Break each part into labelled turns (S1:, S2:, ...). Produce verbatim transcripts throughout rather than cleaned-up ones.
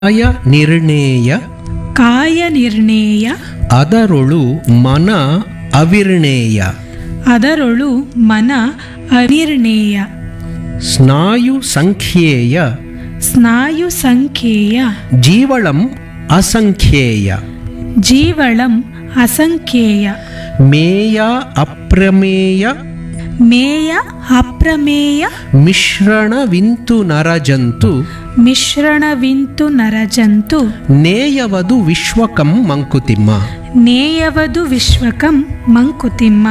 S1: ಕಾಯ ನಿರ್ಣೇಯ
S2: ಕಾಯ ನಿರ್ಣೇಯ
S1: ಅದರೊಳು ಮನ ಅವಿರ್ಣೇಯ
S2: ಅದರೊಳು ಮನ ಅನಿರ್ಣೇಯ
S1: ಸ್ನಾಯು ಸಂಖ್ಯೇಯ
S2: ಸ್ನಾಯು ಸಂಖ್ಯೇಯ
S1: ಜೀವಳಂ ಅಸಂಖ್ಯೇಯ
S2: ಜೀವಳಂ ಅಸಂಖ್ಯೇಯ
S1: ಮೇಯ ಅಪ್ರಮೇಯ
S2: ಮೇಯ ಅಪ್ರಮೇಯ
S1: ಮಿಶ್ರಣವಿಂತು ನರಜಂತು
S2: ಮಿಶ್ರಣವಿಂತು ನರಜಂತು
S1: ನೇಯವದು ವಿಶ್ವಕಂ ಮಂಕುತಿಮ್ಮ.
S2: ನೇಯವದು ವಿಶ್ವಕಂ ಮಂಕುತಿಮ್ಮ.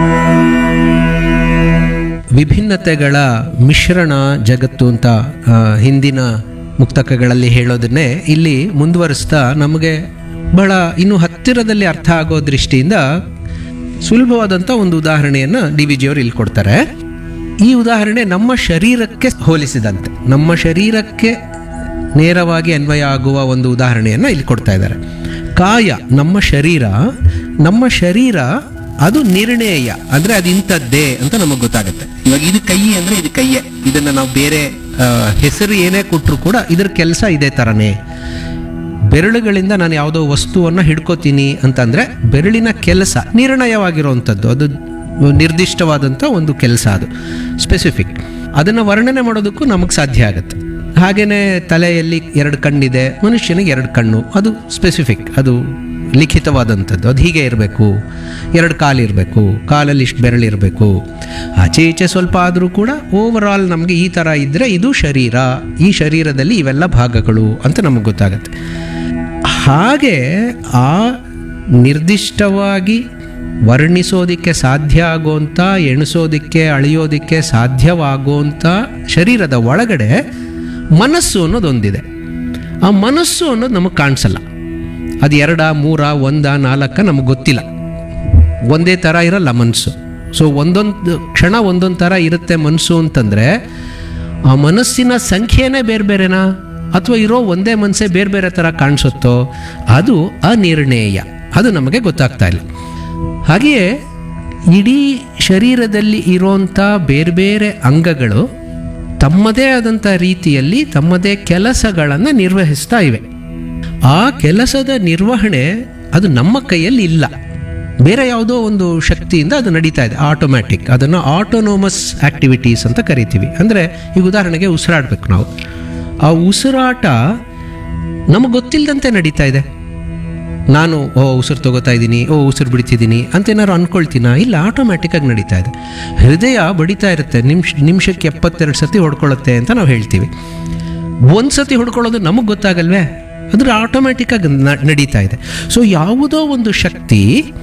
S1: ವಿಭಿನ್ನತೆಗಳ ಮಿಶ್ರಣ ಜಗತ್ತು ಅಂತ ಆ, ಹಿಂದಿನ ಮುಕ್ತಕಗಳಲ್ಲಿ ಹೇಳೋದನ್ನೇ ಇಲ್ಲಿ ಮುಂದುವರಿಸ್ತಾ ನಮಗೆ ಬಹಳ ಇನ್ನು ಹತ್ತಿರದಲ್ಲಿ ಅರ್ಥ ಆಗೋ ದೃಷ್ಟಿಯಿಂದ ಸುಲಭವಾದಂಥ ಒಂದು ಉದಾಹರಣೆಯನ್ನು ಡಿ ವಿ ಜಿಯವರು ಇಲ್ಲಿ ಕೊಡ್ತಾರೆ. ಈ ಉದಾಹರಣೆ ನಮ್ಮ ಶರೀರಕ್ಕೆ ಹೋಲಿಸಿದಂತೆ ನಮ್ಮ ಶರೀರಕ್ಕೆ ನೇರವಾಗಿ ಅನ್ವಯ ಆಗುವ ಒಂದು ಉದಾಹರಣೆಯನ್ನು ಇಲ್ಲಿ ಕೊಡ್ತಾ ಇದ್ದಾರೆ. ಕಾಯ ನಮ್ಮ ಶರೀರ ನಮ್ಮ ಶರೀರ ಅದು ನಿರ್ಣೇಯ ಅಂದರೆ ಅದು ಇಂಥದ್ದೇ ಅಂತ ನಮಗೆ ಗೊತ್ತಾಗುತ್ತೆ. ಇವಾಗ ಇದು ಕೈ ಅಂದರೆ ಇದು ಕೈಯೇ, ಇದನ್ನು ನಾವು ಬೇರೆ ಆ, ಹೆಸರು ಏನೇ ಕೊಟ್ಟರು ಕೂಡ ಇದ್ರ ಕೆಲಸ ಇದೇ ಥರನೇ. ಬೆರಳುಗಳಿಂದ ನಾನು ಯಾವುದೋ ವಸ್ತುವನ್ನು ಹಿಡ್ಕೋತೀನಿ ಅಂತಂದರೆ ಬೆರಳಿನ ಕೆಲಸ ನಿರ್ಣಯವಾಗಿರುವಂಥದ್ದು, ಅದು ನಿರ್ದಿಷ್ಟವಾದಂಥ ಒಂದು ಕೆಲಸ, ಅದು ಸ್ಪೆಸಿಫಿಕ್. ಅದನ್ನು ವರ್ಣನೆ ಮಾಡೋದಕ್ಕೂ ನಮಗೆ ಸಾಧ್ಯ ಆಗುತ್ತೆ. ಹಾಗೆಯೇ ತಲೆಯಲ್ಲಿ ಎರಡು ಕಣ್ಣಿದೆ, ಮನುಷ್ಯನಿಗೆ ಎರಡು ಕಣ್ಣು, ಅದು ಸ್ಪೆಸಿಫಿಕ್, ಅದು ಲಿಖಿತವಾದಂಥದ್ದು, ಅದು ಹೀಗೆ ಇರಬೇಕು. ಎರಡು ಕಾಲಿರಬೇಕು, ಕಾಲಲ್ಲಿ ಇಷ್ಟು ಬೆರಳಿರಬೇಕು, ಆಚೆ ಈಚೆ ಸ್ವಲ್ಪ ಆದರೂ ಕೂಡ ಓವರ್ ಆಲ್ ನಮಗೆ ಈ ಥರ ಇದ್ದರೆ ಇದು ಶರೀರ, ಈ ಶರೀರದಲ್ಲಿ ಇವೆಲ್ಲ ಭಾಗಗಳು ಅಂತ ನಮಗೆ ಗೊತ್ತಾಗುತ್ತೆ. ಹಾಗೆ ಆ ನಿರ್ದಿಷ್ಟವಾಗಿ ವರ್ಣಿಸೋದಕ್ಕೆ ಸಾಧ್ಯ ಆಗೋಂಥ, ಎಣಿಸೋದಕ್ಕೆ ಅಳೆಯೋದಕ್ಕೆ ಸಾಧ್ಯವಾಗುವಂಥ ಶರೀರದ ಒಳಗಡೆ ಮನಸ್ಸು ಅನ್ನೋದೊಂದಿದೆ. ಆ ಮನಸ್ಸು ಅನ್ನೋದು ನಮಗೆ ಕಾಣಿಸಲ್ಲ. ಅದು ಎರಡ ಮೂರ ಒಂದ ನಾಲ್ಕ ನಮಗೆ ಗೊತ್ತಿಲ್ಲ, ಒಂದೇ ಥರ ಇರಲ್ಲ ಮನಸ್ಸು. ಸೊ ಒಂದೊಂದು ಕ್ಷಣ ಒಂದೊಂದು ಥರ ಇರುತ್ತೆ ಮನಸ್ಸು ಅಂತಂದರೆ ಆ ಮನಸ್ಸಿನ ಸಂಖ್ಯೆನೇ ಬೇರೆ ಬೇರೆನಾ ಅಥವಾ ಇರೋ ಒಂದೇ ಮನಸ್ಸೇ ಬೇರೆ ಬೇರೆ ಥರ ಕಾಣಿಸುತ್ತೋ, ಅದು ಅನಿರ್ಣೇಯ, ಅದು ನಮಗೆ ಗೊತ್ತಾಗ್ತಾ ಇಲ್ಲ. ಹಾಗೆಯೇ ಇಡೀ ಶರೀರದಲ್ಲಿ ಇರೋಂಥ ಬೇರೆ ಬೇರೆ ಅಂಗಗಳು ತಮ್ಮದೇ ಆದಂಥ ರೀತಿಯಲ್ಲಿ ತಮ್ಮದೇ ಕೆಲಸಗಳನ್ನು ನಿರ್ವಹಿಸ್ತಾ ಇವೆ. ಆ ಕೆಲಸದ ನಿರ್ವಹಣೆ ಅದು ನಮ್ಮ ಕೈಯಲ್ಲಿ ಇಲ್ಲ, ಬೇರೆ ಯಾವುದೋ ಒಂದು ಶಕ್ತಿಯಿಂದ ಅದು ನಡೀತಾ ಇದೆ, ಆಟೋಮ್ಯಾಟಿಕ್. ಅದನ್ನು ಆಟೋನೋಮಸ್ ಆಕ್ಟಿವಿಟೀಸ್ ಅಂತ ಕರಿತೀವಿ. ಅಂದರೆ ಈಗ ಉದಾಹರಣೆಗೆ ಉಸಿರಾಡಬೇಕು ನಾವು, ಆ ಉಸಿರಾಟ ನಮಗೆ ಗೊತ್ತಿಲ್ಲದಂತೆ ನಡೀತಾ ಇದೆ. ನಾನು ಓ ಉಸಿರು ತಗೋತಾ ಇದ್ದೀನಿ, ಓ ಉಸಿರು ಬಿಡ್ತಿದ್ದೀನಿ ಅಂತ ಏನಾದ್ರು ಅಂದ್ಕೊಳ್ತೀನ? ಇಲ್ಲ, ಆಟೋಮ್ಯಾಟಿಕ್ಕಾಗಿ ನಡೀತಾ ಇದೆ. ಹೃದಯ ಬಡಿತಾ ಇರುತ್ತೆ, ನಿಮಿಷ ನಿಮಿಷಕ್ಕೆ ಎಪ್ಪತ್ತೆರಡು ಸತಿ ಹೊಡ್ಕೊಳ್ಳುತ್ತೆ ಅಂತ ನಾವು ಹೇಳ್ತೀವಿ. ಒಂದು ಸತಿ ಹೊಡ್ಕೊಳ್ಳೋದು ನಮಗೆ ಗೊತ್ತಾಗಲ್ವೇ, ಅದ್ರ ಆಟೋಮ್ಯಾಟಿಕ್ಕಾಗಿ ನಡೀತಾ ಇದೆ. ಸೊ ಯಾವುದೋ ಒಂದು ಶಕ್ತಿ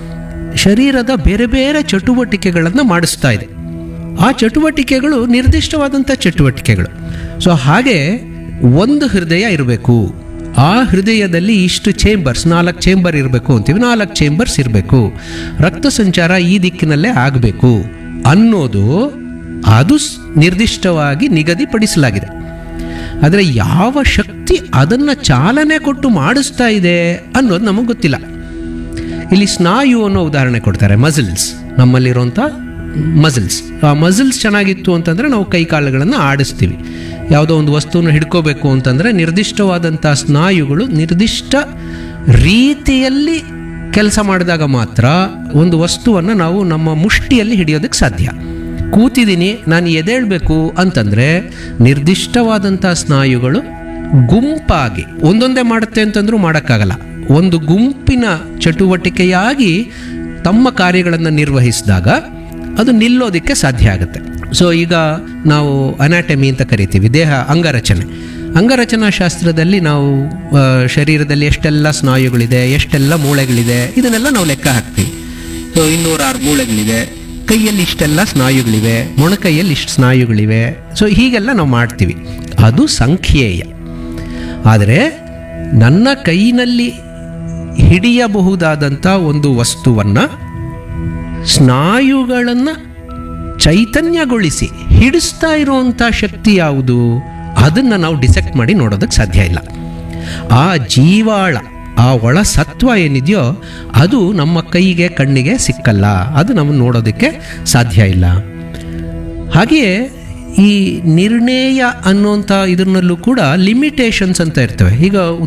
S1: ಶರೀರದ ಬೇರೆ ಬೇರೆ ಚಟುವಟಿಕೆಗಳನ್ನು ಮಾಡಿಸ್ತಾ ಇದೆ. ಆ ಚಟುವಟಿಕೆಗಳು ನಿರ್ದಿಷ್ಟವಾದಂಥ ಚಟುವಟಿಕೆಗಳು. ಸೊ ಹಾಗೆ ಒಂದು ಹೃದಯ ಇರಬೇಕು, ಆ ಹೃದಯದಲ್ಲಿ ಇಷ್ಟು ಚೇಂಬರ್ಸ್, ನಾಲ್ಕು ಚೇಂಬರ್ ಇರಬೇಕು ಅಂತೀವಿ, ನಾಲ್ಕು ಚೇಂಬರ್ಸ್ ಇರಬೇಕು, ರಕ್ತ ಸಂಚಾರ ಈ ದಿಕ್ಕಿನಲ್ಲೇ ಆಗಬೇಕು ಅನ್ನೋದು ಅದು ನಿರ್ದಿಷ್ಟವಾಗಿ ನಿಗದಿಪಡಿಸಲಾಗಿದೆ. ಆದರೆ ಯಾವ ಶಕ್ತಿ ಅದನ್ನು ಚಾಲನೆ ಕೊಟ್ಟು ಮಾಡಿಸ್ತಾ ಇದೆ ಅನ್ನೋದು ನಮಗೆ ಗೊತ್ತಿಲ್ಲ. ಇಲ್ಲಿ ಸ್ನಾಯು ಅನ್ನೋ ಉದಾಹರಣೆ ಕೊಡ್ತಾರೆ, ಮಸಲ್ಸ್, ನಮ್ಮಲ್ಲಿರುವಂಥ ಮಸಲ್ಸ್. ಆ ಮಸಲ್ಸ್ ಚೆನ್ನಾಗಿತ್ತು ಅಂತಂದರೆ ನಾವು ಕೈ ಕಾಲುಗಳನ್ನು ಆಡಿಸ್ತೀವಿ. ಯಾವುದೋ ಒಂದು ವಸ್ತುವನ್ನು ಹಿಡ್ಕೋಬೇಕು ಅಂತಂದರೆ ನಿರ್ದಿಷ್ಟವಾದಂಥ ಸ್ನಾಯುಗಳು ನಿರ್ದಿಷ್ಟ ರೀತಿಯಲ್ಲಿ ಕೆಲಸ ಮಾಡಿದಾಗ ಮಾತ್ರ ಒಂದು ವಸ್ತುವನ್ನು ನಾವು ನಮ್ಮ ಮುಷ್ಟಿಯಲ್ಲಿ ಹಿಡಿಯೋದಕ್ಕೆ ಸಾಧ್ಯ. ಕೂತಿದ್ದೀನಿ, ನಾನು ಎದ್ದೇಳಬೇಕು ಅಂತಂದರೆ ನಿರ್ದಿಷ್ಟವಾದಂಥ ಸ್ನಾಯುಗಳು ಗುಂಪಾಗಿ ಒಂದೊಂದೇ ಮಾಡುತ್ತೆ ಅಂತಂದ್ರೂ ಮಾಡೋಕ್ಕಾಗಲ್ಲ, ಒಂದು ಗುಂಪಿನ ಚಟುವಟಿಕೆಯಾಗಿ ತಮ್ಮ ಕಾರ್ಯಗಳನ್ನು ನಿರ್ವಹಿಸಿದಾಗ ಅದು ನಿಲ್ಲೋದಕ್ಕೆ ಸಾಧ್ಯ ಆಗುತ್ತೆ. ಸೊ ಈಗ ನಾವು ಅನಾಟಮಿ ಅಂತ ಕರಿತೀವಿ, ದೇಹ ಅಂಗರಚನೆ. ಅಂಗರಚನಾ ಶಾಸ್ತ್ರದಲ್ಲಿ ನಾವು ಆ, ಶರೀರದಲ್ಲಿ ಎಷ್ಟೆಲ್ಲ ಸ್ನಾಯುಗಳಿದೆ, ಎಷ್ಟೆಲ್ಲ ಮೂಳೆಗಳಿದೆ, ಇದನ್ನೆಲ್ಲ ನಾವು ಲೆಕ್ಕ ಹಾಕ್ತೀವಿ. ಸೊ ಇನ್ನೂರಾರು ಮೂಳೆಗಳಿದೆ, ಕೈಯಲ್ಲಿ ಇಷ್ಟೆಲ್ಲ ಸ್ನಾಯುಗಳಿವೆ, ಮೊಣಕೈಯಲ್ಲಿ ಇಷ್ಟು ಸ್ನಾಯುಗಳಿವೆ. ಸೊ ಹೀಗೆಲ್ಲ ನಾವು ಮಾಡ್ತೀವಿ, ಅದು ಸಂಖ್ಯೇಯ. ಆದರೆ ನನ್ನ ಕೈನಲ್ಲಿ ಹಿಡಿಯಬಹುದಾದಂಥ ಒಂದು ವಸ್ತುವನ್ನು ಸ್ನಾಯುಗಳನ್ನು ಚೈತನ್ಯಗೊಳಿಸಿ ಹಿಡಿಸ್ತಾ ಇರುವಂಥ ಶಕ್ತಿ ಯಾವುದು, ಅದನ್ನು ನಾವು ಡಿಸೆಕ್ಟ್ ಮಾಡಿ ನೋಡೋದಕ್ಕೆ ಸಾಧ್ಯ ಇಲ್ಲ. ಆ ಜೀವಾಳ, ಆ ಒಳ ಸತ್ವ ಏನಿದೆಯೋ ಅದು ನಮ್ಮ ಕೈಗೆ ಕಣ್ಣಿಗೆ ಸಿಕ್ಕಲ್ಲ, ಅದು ನಮ್ಮನ್ನು ನೋಡೋದಕ್ಕೆ ಸಾಧ್ಯ ಇಲ್ಲ. ಹಾಗೆಯೇ ಈ ನಿರ್ಣಯ ಅನ್ನುವಂಥ ಇದರಲ್ಲೂ ಕೂಡ ಲಿಮಿಟೇಷನ್ಸ್ ಅಂತ ಇರ್ತವೆ. ಈಗ